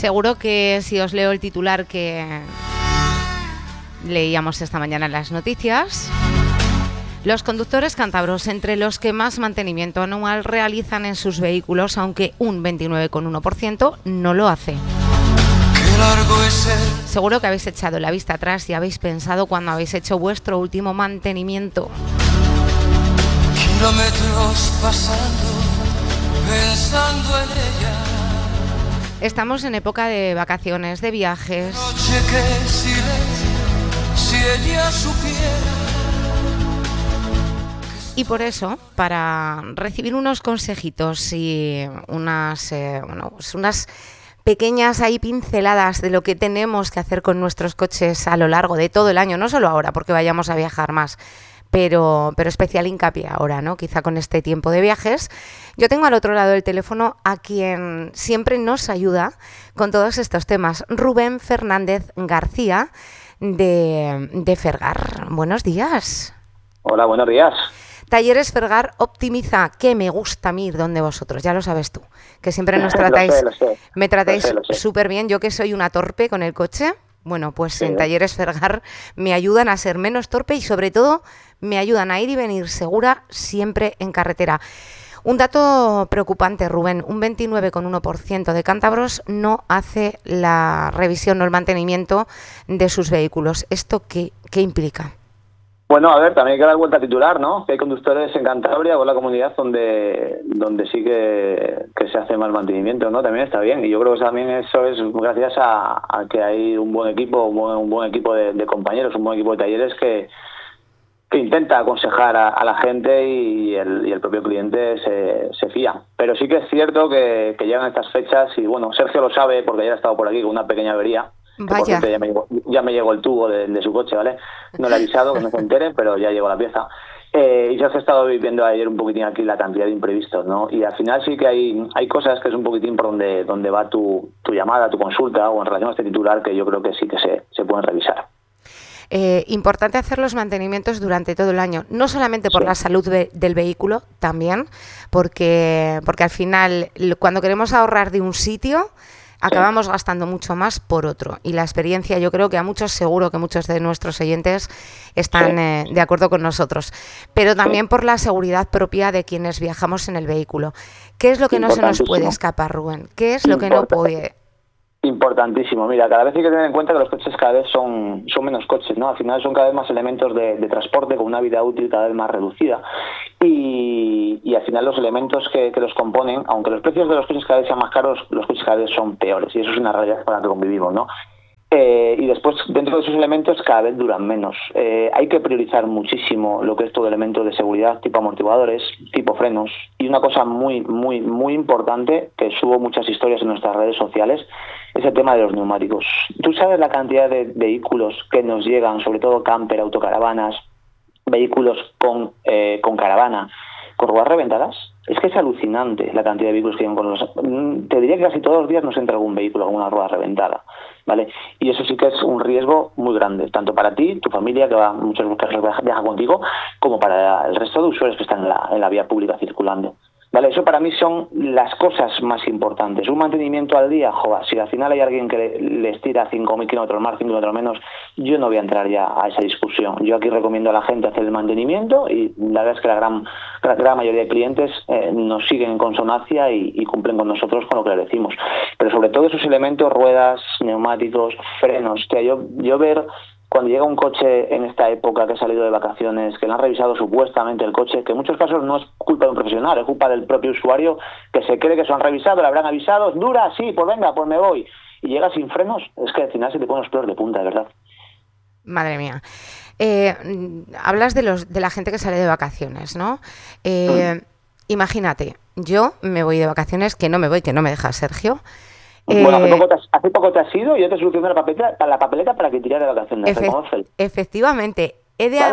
Seguro que si os leo el titular que leíamos esta mañana en las noticias, los conductores cántabros entre los que más mantenimiento anual realizan en sus vehículos, aunque un 29,1% no lo hace. Seguro que habéis echado la vista atrás y habéis pensado cuando habéis hecho vuestro último mantenimiento. Kilómetros pasando, pensando en ella. Estamos en época de vacaciones, de viajes. Noche, qué silencio, si ella supiera. Y por eso, para recibir unos consejitos y unas pequeñas pinceladas de lo que tenemos que hacer con nuestros coches a lo largo de todo el año, no solo ahora porque vayamos a viajar más, pero especial hincapié ahora, ¿no? Quizá con este tiempo de viajes. Yo tengo al otro lado del teléfono a quien siempre nos ayuda con todos estos temas, Rubén Fernández García de Fergar. Buenos días. Hola, buenos días. Talleres Fergar optimiza, que me gusta a mí ir donde vosotros, ya lo sabes tú, que siempre nos tratáis, me tratáis súper bien, yo que soy una torpe con el coche. Bueno, pues sí. En Talleres Fergar me ayudan a ser menos torpe y sobre todo me ayudan a ir y venir segura siempre en carretera. Un dato preocupante, Rubén, un 29,1% de cántabros no hace la revisión o el mantenimiento de sus vehículos. ¿Esto qué implica? Bueno, a ver, también hay que dar vuelta a titular, ¿no? Que hay conductores en Cantabria o en la comunidad donde sí que se hace mal mantenimiento, ¿no? También está bien. Y yo creo que también eso es gracias a que hay un buen equipo, un buen equipo de compañeros, un buen equipo de talleres que intenta aconsejar a la gente y el propio cliente se fía. Pero sí que es cierto que llegan estas fechas y, bueno, Sergio lo sabe porque ya ha estado por aquí con una pequeña avería. Vaya. Ya me llegó el tubo de su coche, ¿vale? No le he avisado, que no se entere, pero ya llegó la pieza. Y ya se ha estado viviendo ayer un poquitín aquí la cantidad de imprevistos, ¿no? Y al final sí que hay cosas que es un poquitín por donde va tu llamada, tu consulta, o en relación a este titular, que yo creo que sí que se pueden revisar. Importante hacer los mantenimientos durante todo el año, no solamente por la salud del vehículo, también porque al final cuando queremos ahorrar de un sitio acabamos gastando mucho más por otro, y la experiencia, yo creo que a muchos, seguro que muchos de nuestros oyentes están de acuerdo con nosotros, pero también por la seguridad propia de quienes viajamos en el vehículo. ¿Qué es lo que no se nos puede escapar, Rubén? ¿Qué es lo que no puede? Importantísimo. Mira, cada vez hay que tener en cuenta que los coches cada vez son menos coches, ¿no? Al final son cada vez más elementos de transporte con una vida útil cada vez más reducida. Y al final los elementos que los componen, aunque los precios de los coches cada vez sean más caros, los coches cada vez son peores. Y eso es una realidad con la que convivimos, ¿no? Y después, dentro de esos elementos, cada vez duran menos. Hay que priorizar muchísimo lo que es todo elemento de seguridad, tipo amortiguadores, tipo frenos. Y una cosa muy, muy, muy importante, que subo muchas historias en nuestras redes sociales, es el tema de los neumáticos. ¿Tú sabes la cantidad de vehículos que nos llegan, sobre todo camper, autocaravanas, vehículos con caravana, con ruedas reventadas? Es que es alucinante la cantidad de vehículos que llegan con los... Te diría que casi todos los días nos entra algún vehículo con una rueda reventada, ¿vale? Y eso sí que es un riesgo muy grande, tanto para ti, tu familia, que va muchas veces viaja contigo, como para el resto de usuarios que están en la vía pública circulando. Vale, eso para mí son las cosas más importantes. Un mantenimiento al día, joder, si al final hay alguien que les tira 5.000 kilómetros más, 5 kilómetros menos, yo no voy a entrar ya a esa discusión. Yo aquí recomiendo a la gente hacer el mantenimiento y la verdad es que la gran mayoría de clientes nos siguen en consonancia y cumplen con nosotros con lo que les decimos. Pero sobre todo esos elementos, ruedas, neumáticos, frenos, que yo ver... Cuando llega un coche en esta época que ha salido de vacaciones, que le han revisado supuestamente el coche, que en muchos casos no es culpa de un profesional, es culpa del propio usuario que se cree que se lo han revisado, le habrán avisado, dura, sí, pues venga, pues me voy. Y llega sin frenos, es que al final se te ponen los pelos de punta, de verdad. Madre mía. Hablas de la gente que sale de vacaciones, ¿no? Imagínate, yo me voy de vacaciones, que no me deja Sergio. Bueno, hace poco te has ido y yo te solucioné la papeleta para que tiras de vacaciones. Efectivamente. He de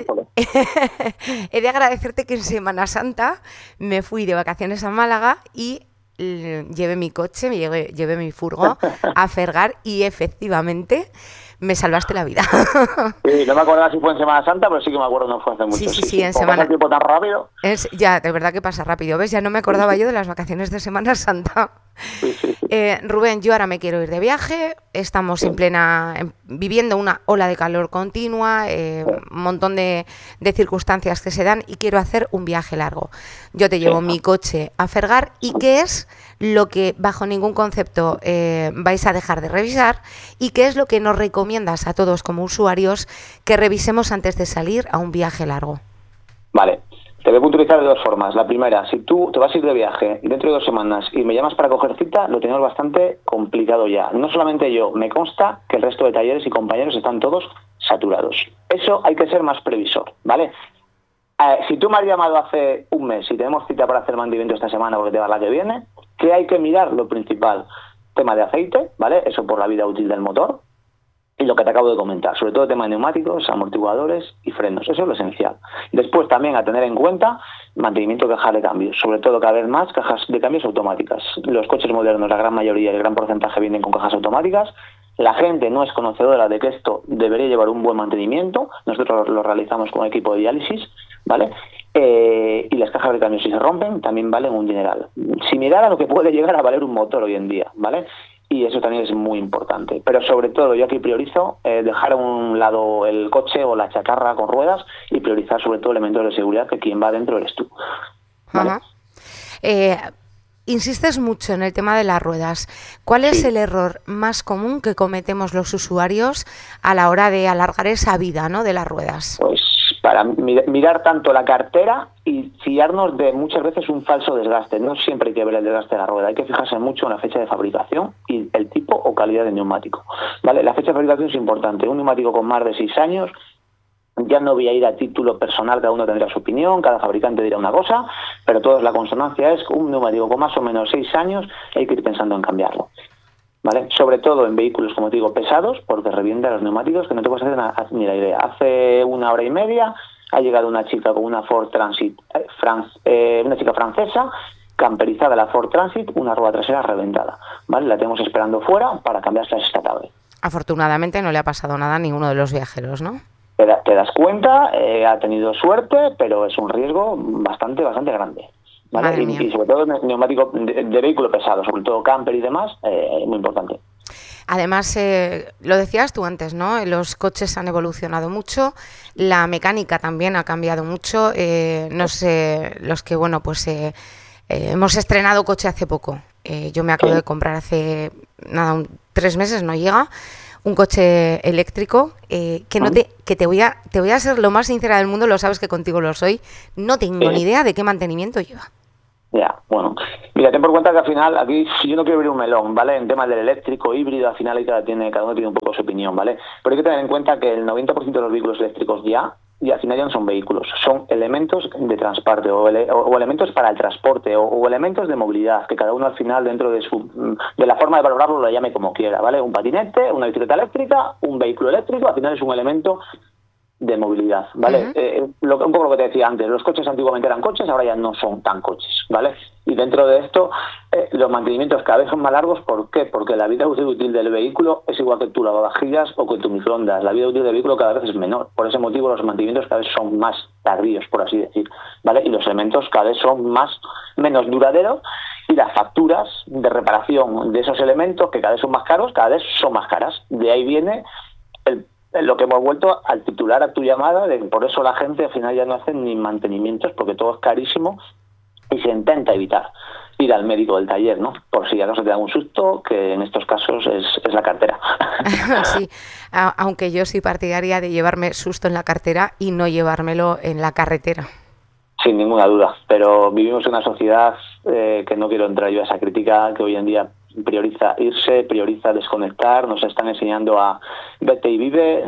agradecerte que en Semana Santa me fui de vacaciones a Málaga y llevé mi coche, llevé mi furgo a Fergar y efectivamente me salvaste la vida. Sí, no me acuerdo si fue en Semana Santa, pero sí que me acuerdo, no fue hace mucho. Sí, en Semana. Semana. ¿Pasa el tiempo tan rápido? Ya, de verdad que pasa rápido, ¿ves? Ya no me acordaba yo de las vacaciones de Semana Santa. Sí. Rubén, yo ahora me quiero ir de viaje, estamos viviendo una ola de calor continua, un montón de circunstancias que se dan y quiero hacer un viaje largo. Yo te llevo mi coche a Fergar y ¿qué es lo que bajo ningún concepto vais a dejar de revisar y qué es lo que nos recomiendas a todos como usuarios que revisemos antes de salir a un viaje largo? Vale. Te voy a puntualizar de dos formas. La primera, si tú te vas a ir de viaje dentro de 2 semanas y me llamas para coger cita, lo tenemos bastante complicado ya. No solamente yo, me consta que el resto de talleres y compañeros están todos saturados. Eso hay que ser más previsor, ¿vale? Si tú me has llamado hace un mes y tenemos cita para hacer mantenimiento esta semana porque te va la que viene, ¿qué hay que mirar? Lo principal, tema de aceite, ¿vale? Eso por la vida útil del motor. Y lo que te acabo de comentar, sobre todo el tema de neumáticos, amortiguadores y frenos, eso es lo esencial. Después también a tener en cuenta mantenimiento de cajas de cambios, sobre todo cada vez más cajas de cambios automáticas. Los coches modernos, la gran mayoría, el gran porcentaje vienen con cajas automáticas. La gente no es conocedora de que esto debería llevar un buen mantenimiento, nosotros lo realizamos con equipo de diálisis, ¿vale? Y las cajas de cambios si se rompen también valen un dineral, similar a lo que puede llegar a valer un motor hoy en día, ¿vale? Y eso también es muy importante. Pero sobre todo yo aquí priorizo dejar a un lado el coche o la chatarra con ruedas y priorizar sobre todo elementos de seguridad que quien va dentro eres tú. ¿Vale? Insistes mucho en el tema de las ruedas. ¿Cuál es el error más común que cometemos los usuarios a la hora de alargar esa vida, ¿no?, de las ruedas? Pues para mirar tanto la cartera y fiarnos de muchas veces un falso desgaste. No siempre hay que ver el desgaste de la rueda, hay que fijarse mucho en la fecha de fabricación y el tipo o calidad del neumático, ¿vale? La fecha de fabricación es importante. Un neumático con más de 6 años, ya no voy a ir a título personal, cada uno tendrá su opinión, cada fabricante dirá una cosa, pero toda la consonancia es que un neumático con más o menos 6 años hay que ir pensando en cambiarlo, ¿vale? Sobre todo en vehículos, como te digo, pesados, porque revientan los neumáticos que no te puedes hacer ni la idea. Hace 1 hora y media ha llegado una chica con una Ford Transit, una chica francesa, camperizada la Ford Transit, una rueda trasera reventada, ¿vale? La tenemos esperando fuera para cambiársela esta tarde. Afortunadamente no le ha pasado nada a ninguno de los viajeros, ¿no? Te das cuenta, ha tenido suerte, pero es un riesgo bastante grande, ¿vale? Y sobre todo neumático de vehículo pesado, sobre todo camper y demás, muy importante. Además, lo decías tú antes, ¿no? Los coches han evolucionado mucho, la mecánica también ha cambiado mucho. No sé, los que, bueno, pues hemos estrenado coche hace poco. Yo me acabo de comprar hace, 3 meses, no llega, un coche eléctrico que te voy a ser lo más sincera del mundo, lo sabes que contigo lo soy, no tengo ni idea de qué mantenimiento lleva. Ya, bueno, mira, ten por cuenta que al final, aquí yo no quiero abrir un melón, ¿vale? En temas del eléctrico, híbrido, al final cada uno tiene un poco su opinión, ¿vale? Pero hay que tener en cuenta que el 90% de los vehículos eléctricos y al final ya no son vehículos, son elementos de transporte o elementos para el transporte o elementos de movilidad, que cada uno al final dentro de la forma de valorarlo lo llame como quiera, ¿vale? Un patinete, una bicicleta eléctrica, un vehículo eléctrico, al final es un elemento de movilidad, ¿vale? Un poco lo que te decía antes, los coches antiguamente eran coches, ahora ya no son tan coches, ¿vale? Y dentro de esto, los mantenimientos cada vez son más largos, ¿por qué? Porque la vida útil del vehículo es igual que tu lavavajillas o que tu microondas, la vida útil del vehículo cada vez es menor, por ese motivo los mantenimientos cada vez son más tardíos, por así decir, ¿vale? Y los elementos cada vez son menos duraderos y las facturas de reparación de esos elementos, que cada vez son más caros, cada vez son más caras. De ahí viene lo que hemos vuelto al titular a tu llamada, por eso la gente al final ya no hace ni mantenimientos, porque todo es carísimo y se intenta evitar ir al médico del taller, ¿no? Por si acaso te da un susto, que en estos casos es la cartera. Sí, aunque yo soy partidaria de llevarme susto en la cartera y no llevármelo en la carretera. Sin ninguna duda, pero vivimos en una sociedad que no quiero entrar yo a esa crítica, que hoy en día prioriza irse, prioriza desconectar, nos están enseñando a vete y vive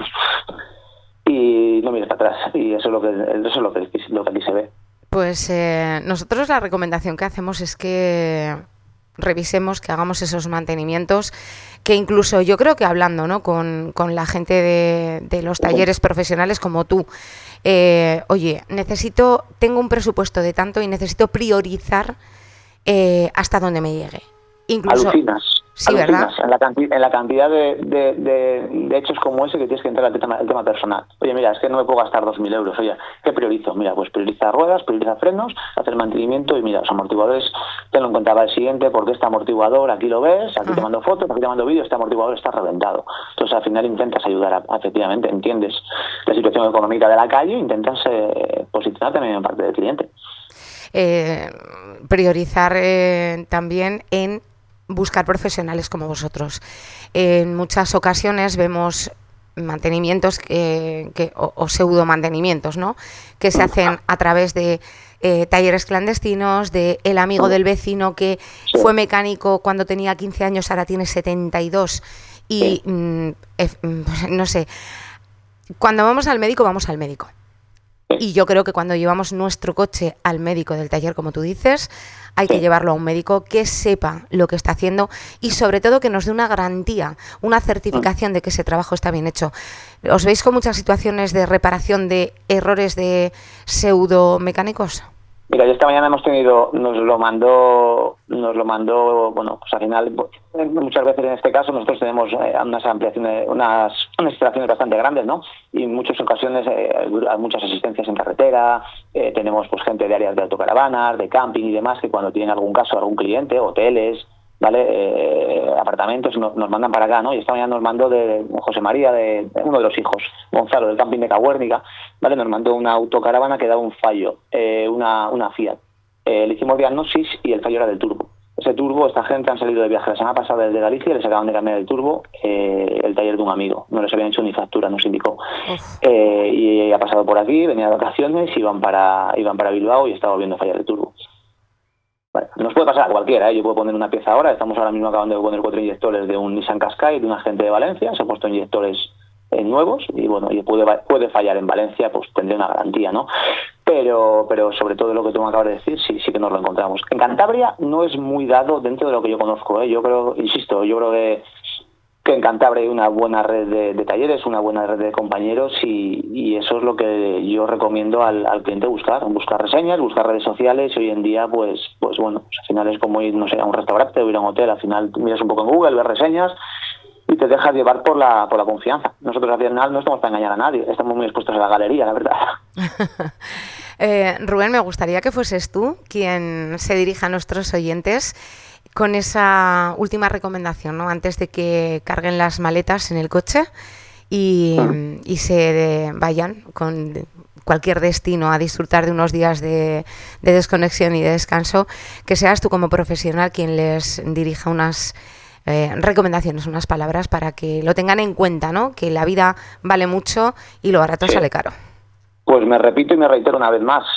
y no mires para atrás, y eso es lo que aquí se ve. Pues nosotros la recomendación que hacemos es que revisemos, que hagamos esos mantenimientos, que incluso yo creo que hablando, ¿no?, con la gente de los talleres profesionales como tú, oye, tengo un presupuesto de tanto y necesito priorizar hasta donde me llegue. Incluso, alucinas. Sí, ¿verdad? En la cantidad de hechos como ese que tienes que entrar al tema personal. Oye, mira, es que no me puedo gastar 2.000 euros. Oye, ¿qué priorizo? Mira, pues prioriza ruedas, prioriza frenos, hacer mantenimiento y mira, los amortiguadores, tenlo en cuenta para el siguiente, porque este amortiguador, aquí lo ves, aquí te mando fotos, aquí te mando vídeos, este amortiguador está reventado. Entonces al final intentas ayudar, efectivamente, entiendes la situación económica de la calle, intentas posicionar también en parte del cliente. Priorizar también en buscar profesionales como vosotros. En muchas ocasiones vemos mantenimientos o pseudo mantenimientos, ¿no?, que se hacen a través de talleres clandestinos, de el amigo del vecino que fue mecánico cuando tenía 15 años, ahora tiene 72 y no sé, cuando vamos al médico, vamos al médico. Y yo creo que cuando llevamos nuestro coche al médico del taller, como tú dices, hay que llevarlo a un médico que sepa lo que está haciendo y sobre todo que nos dé una garantía, una certificación de que ese trabajo está bien hecho. ¿Os veis con muchas situaciones de reparación de errores de pseudo mecánicos? Mira, esta mañana nos lo mandó, bueno, pues al final, muchas veces en este caso nosotros tenemos unas ampliaciones, unas instalaciones bastante grandes, ¿no? Y en muchas ocasiones hay muchas asistencias en carretera, tenemos pues gente de áreas de autocaravanas, de camping y demás, que cuando tienen algún caso, algún cliente, hoteles, ¿vale? Apartamentos, nos mandan para acá, ¿no? Y esta mañana nos mandó de José María, de uno de los hijos, Gonzalo, del camping de Cahuérnica, ¿vale? Nos mandó una autocaravana que daba un fallo, una Fiat. Le hicimos diagnosis y el fallo era del turbo. Ese turbo, esta gente han salido de viaje la semana pasada desde Galicia, les acaban de cambiar el turbo, el taller de un amigo. No les habían hecho ni factura, nos indicó. Y ha pasado por aquí, venía de vacaciones, iban para Bilbao y estaba volviendo a fallar el turbo. Vale, nos puede pasar a cualquiera, yo puedo poner una pieza ahora, estamos ahora mismo acabando de poner 4 inyectores de un Nissan Qashqai de un agente de Valencia, se ha puesto inyectores nuevos y bueno, y puede fallar en Valencia, pues tendría una garantía, ¿no? Pero sobre todo lo que tú me acabas de decir, sí que nos lo encontramos. En Cantabria no es muy dado dentro de lo que yo conozco, yo creo que en Cantabria hay una buena red de talleres, una buena red de compañeros y eso es lo que yo recomiendo al cliente buscar reseñas, buscar redes sociales. Hoy en día, pues bueno, pues al final es como ir, no sé, a un restaurante o ir a un hotel, al final miras un poco en Google, ves reseñas y te dejas llevar por la confianza. Nosotros al final no estamos para engañar a nadie, estamos muy expuestos a la galería, la verdad. Rubén, me gustaría que fueses tú quien se dirija a nuestros oyentes con esa última recomendación, ¿no?, antes de que carguen las maletas en el coche y se vayan con cualquier destino a disfrutar de unos días de desconexión y de descanso, que seas tú como profesional quien les dirija unas recomendaciones, unas palabras para que lo tengan en cuenta, ¿no?, que la vida vale mucho y lo barato sale caro. Pues me repito y me reitero una vez más,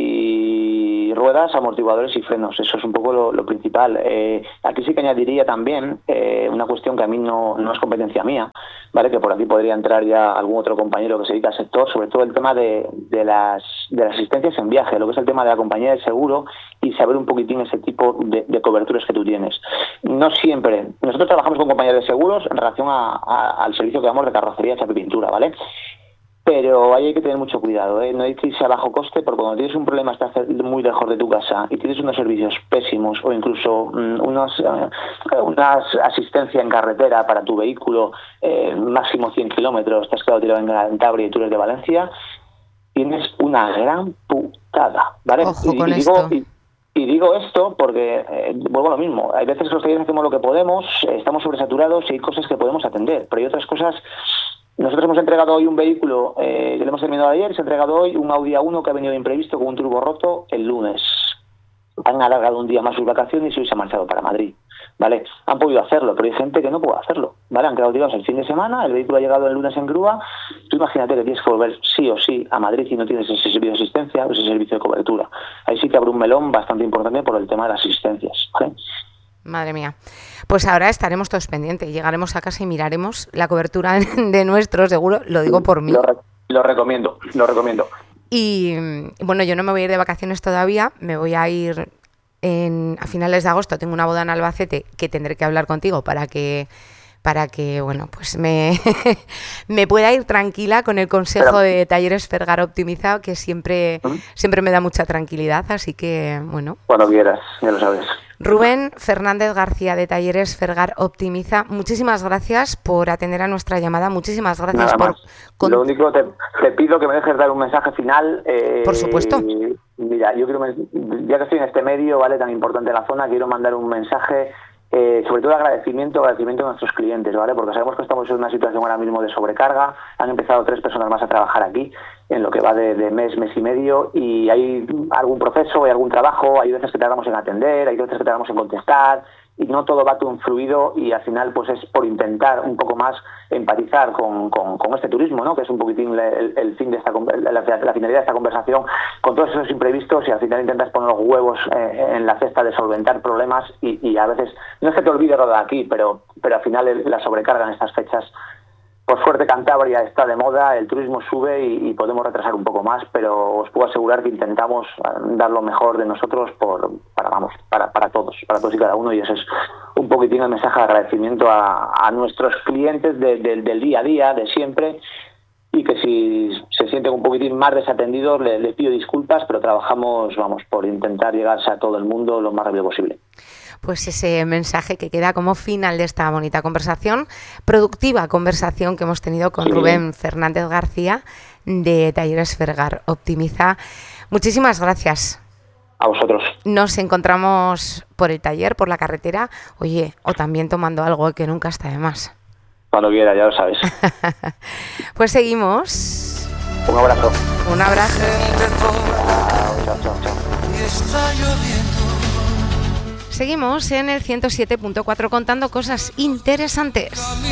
y ruedas, amortiguadores y frenos, eso es un poco lo principal. Aquí sí que añadiría también una cuestión que a mí no es competencia mía, ¿vale?, que por aquí podría entrar ya algún otro compañero que se dedica al sector, sobre todo el tema de las asistencias en viaje, lo que es el tema de la compañía de seguro y saber un poquitín ese tipo de coberturas que tú tienes. No siempre, nosotros trabajamos con compañías de seguros en relación al servicio que damos de carrocería, chapa y pintura, ¿vale? Pero ahí hay que tener mucho cuidado, ¿eh? No hay que irse a bajo coste, porque cuando tienes un problema, estás muy lejos de tu casa y tienes unos servicios pésimos o incluso unas asistencia en carretera para tu vehículo, máximo 100 kilómetros, estás quedado tirado en Cantabria y tú eres de Valencia, tienes una gran putada, ¿vale? Ojo con esto. Y digo esto porque, vuelvo a lo mismo, hay veces que los talleres hacemos lo que podemos, estamos sobresaturados y hay cosas que podemos atender, pero hay otras cosas. Nosotros hemos entregado hoy un vehículo, que lo hemos terminado ayer, se ha entregado hoy un Audi A1 que ha venido de imprevisto con un turbo roto el lunes. Han alargado un día más sus vacaciones y hoy se ha marchado para Madrid, ¿vale? Han podido hacerlo, pero hay gente que no puede hacerlo, ¿vale? Han quedado tirados el fin de semana, el vehículo ha llegado el lunes en grúa, tú imagínate que tienes que volver sí o sí a Madrid y no tienes ese servicio de asistencia o ese servicio de cobertura. Ahí sí que abre un melón bastante importante por el tema de las asistencias, ¿vale? Madre mía. Pues ahora estaremos todos pendientes. Llegaremos a casa y miraremos la cobertura de nuestro seguro. Lo digo por mí. Lo recomiendo. Y bueno, yo no me voy a ir de vacaciones todavía. Me voy a ir a finales de agosto. Tengo una boda en Albacete que tendré que hablar contigo para que para que, bueno, pues me pueda ir tranquila con el consejo de Talleres Fergar Optimiza, que siempre me da mucha tranquilidad, así que, bueno. Cuando quieras, ya lo sabes. Rubén Fernández García, de Talleres Fergar Optimiza, muchísimas gracias por atender a nuestra llamada, muchísimas gracias por... Lo único, te pido que me dejes dar un mensaje final. Por supuesto. Mira, yo quiero, ya que estoy en este medio, ¿vale?, tan importante en la zona, quiero mandar un mensaje, sobre todo agradecimiento a nuestros clientes, ¿vale?, porque sabemos que estamos en una situación ahora mismo de sobrecarga. Han empezado 3 personas más a trabajar aquí en lo que va de mes y medio, y hay algún proceso, hay algún trabajo, hay veces que tardamos en atender, hay veces que tardamos en contestar, y no todo va tan fluido, y al final pues es por intentar un poco más empatizar con este turismo, ¿no?, que es un poquitín el fin de la finalidad de esta conversación, con todos esos imprevistos, y al final intentas poner los huevos en la cesta de solventar problemas, y a veces no es que te olvides lo de aquí, pero al final la sobrecarga en estas fechas. Por suerte Cantabria está de moda, el turismo sube y podemos retrasar un poco más, pero os puedo asegurar que intentamos dar lo mejor de nosotros para todos y cada uno, y ese es un poquitín el mensaje de agradecimiento a nuestros clientes del día a día, de siempre, y que si se sienten un poquitín más desatendidos les pido disculpas, pero trabajamos por intentar llegarse a todo el mundo lo más rápido posible. Pues ese mensaje que queda como final de esta bonita conversación, productiva conversación que hemos tenido con Rubén Fernández García, de Talleres Fergar Optimiza. Muchísimas gracias. A vosotros. Nos encontramos por el taller, por la carretera, oye, o también tomando algo, que nunca está de más. Cuando quiera, ya lo sabes. Pues seguimos. Un abrazo. Un abrazo. Chao. Seguimos en el 107.4 contando cosas interesantes.